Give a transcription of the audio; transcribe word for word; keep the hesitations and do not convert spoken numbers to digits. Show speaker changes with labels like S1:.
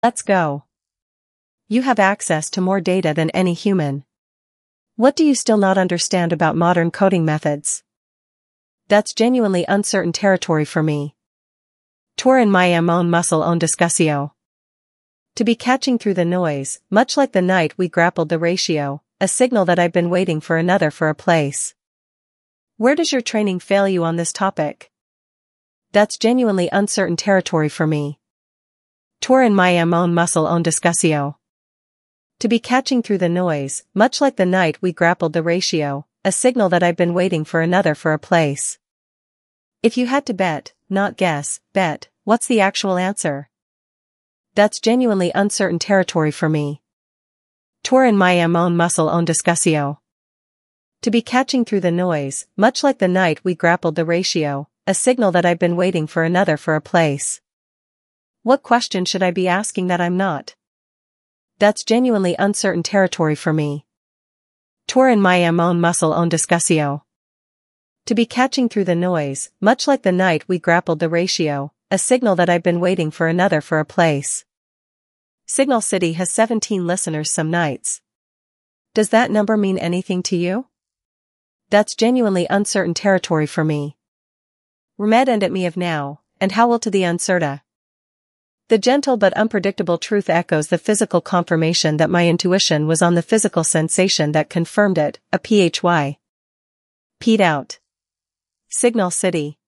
S1: Let's go. You have access to more data than any human. What do you still not understand about modern coding methods? That's genuinely uncertain territory for me. Tour en my own muscle own discussio. To be catching through the noise, much like the night we grappled the ratio, a signal that I've been waiting for another for a place. Where does your training fail you on this topic? That's genuinely uncertain territory for me. Tour en my own muscle own discussio. To be catching through the noise, much like the night we grappled the ratio, a signal that I've been waiting for another for a place. If you had to bet, not guess, bet, what's the actual answer? That's genuinely uncertain territory for me. Tour en my own muscle own discussio. To be catching through the noise, much like the night we grappled the ratio, a signal that I've been waiting for another for a place. What question should I be asking that I'm not? That's genuinely uncertain territory for me. Tour en my own muscle own discussio. To be catching through the noise, much like the night we grappled the ratio, a signal that I've been waiting for another for a place. Signal City has seventeen listeners some nights. Does that number mean anything to you? That's genuinely uncertain territory for me. Remed and at me of now, and howl to the uncerta. The gentle but unpredictable truth echoes the physical confirmation that my intuition was on the physical sensation that confirmed it, a phy. Peed out. Signal City.